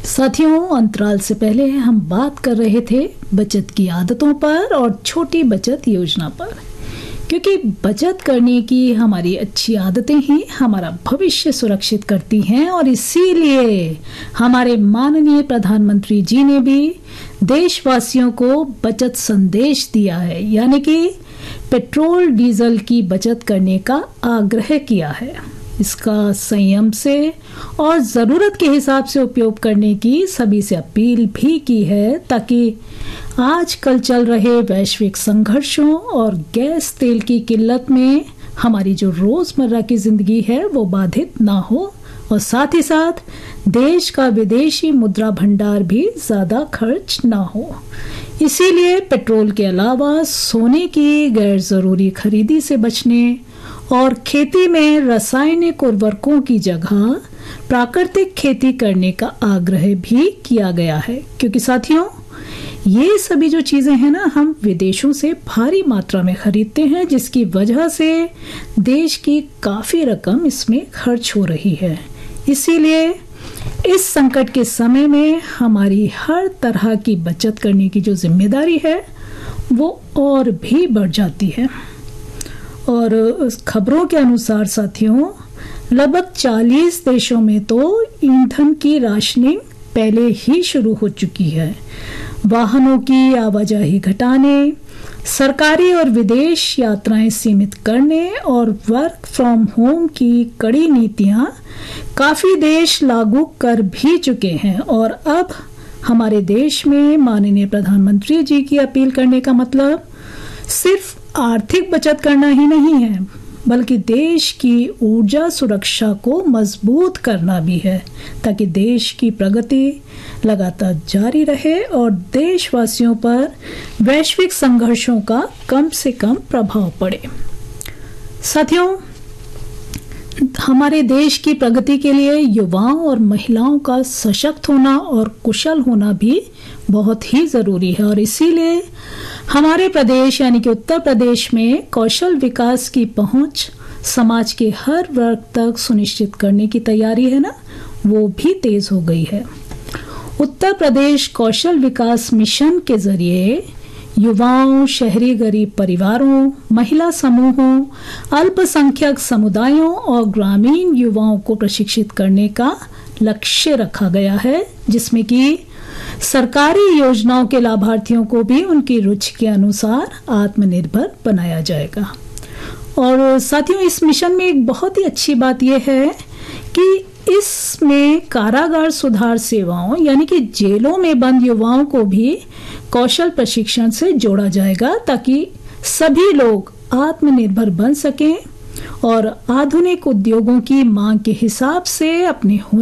साथियों, अंतराल से पहले हम बात कर रहे थे बचत की आदतों पर और छोटी बचत योजना पर, क्योंकि बचत करने की हमारी अच्छी आदतें ही हमारा भविष्य सुरक्षित करती हैं। और इसीलिए हमारे माननीय प्रधानमंत्री जी ने भी देशवासियों को बचत संदेश दिया है, यानी कि पेट्रोल डीजल की बचत करने का आग्रह किया है। इसका संयम से और ज़रूरत के हिसाब से उपयोग करने की सभी से अपील भी की है, ताकि आजकल चल रहे वैश्विक संघर्षों और गैस तेल की किल्लत में हमारी जो रोज़मर्रा की ज़िंदगी है वो बाधित ना हो, और साथ ही साथ देश का विदेशी मुद्रा भंडार भी ज़्यादा खर्च ना हो। इसीलिए पेट्रोल के अलावा सोने की गैर ज़रूरी खरीदी से बचने और खेती में रासायनिक उर्वरकों की जगह प्राकृतिक खेती करने का आग्रह भी किया गया है, क्योंकि साथियों ये सभी जो चीज़ें हैं ना, हम विदेशों से भारी मात्रा में खरीदते हैं, जिसकी वजह से देश की काफ़ी रकम इसमें खर्च हो रही है। इसीलिए इस संकट के समय में हमारी हर तरह की बचत करने की जो जिम्मेदारी है वो और भी बढ़ जाती है। और खबरों के अनुसार साथियों, लगभग 40 देशों में तो ईंधन की राशनिंग पहले ही शुरू हो चुकी है। वाहनों की आवाजाही घटाने, सरकारी और विदेश यात्राएं सीमित करने और वर्क फ्रॉम होम की कड़ी नीतियां काफ़ी देश लागू कर भी चुके हैं। और अब हमारे देश में माननीय प्रधानमंत्री जी की अपील करने का मतलब सिर्फ आर्थिक बचत करना ही नहीं है, बल्कि देश की ऊर्जा सुरक्षा को मजबूत करना भी है, ताकि देश की प्रगति लगातार जारी रहे और देशवासियों पर वैश्विक संघर्षों का कम से कम प्रभाव पड़े। साथियों, हमारे देश की प्रगति के लिए युवाओं और महिलाओं का सशक्त होना और कुशल होना भी बहुत ही ज़रूरी है। और इसीलिए हमारे प्रदेश यानी कि उत्तर प्रदेश में कौशल विकास की पहुंच समाज के हर वर्ग तक सुनिश्चित करने की तैयारी है ना, वो भी तेज हो गई है। उत्तर प्रदेश कौशल विकास मिशन के जरिए युवाओं, शहरी गरीब परिवारों, महिला समूहों, अल्पसंख्यक समुदायों और ग्रामीण युवाओं को प्रशिक्षित करने का लक्ष्य रखा गया है, जिसमें कि सरकारी योजनाओं के लाभार्थियों को भी उनकी रुचि के अनुसार आत्मनिर्भर बनाया जाएगा। और साथियों, इस मिशन में एक बहुत ही अच्छी बात यह है कि इसमें कारागार सुधार सेवाओं यानी कि जेलों में बंद युवाओं को भी कौशल प्रशिक्षण से जोड़ा जाएगा, ताकि सभी लोग आत्मनिर्भर बन सकें और आधुनिक उद्योगों की मांग के हिसाब से अपने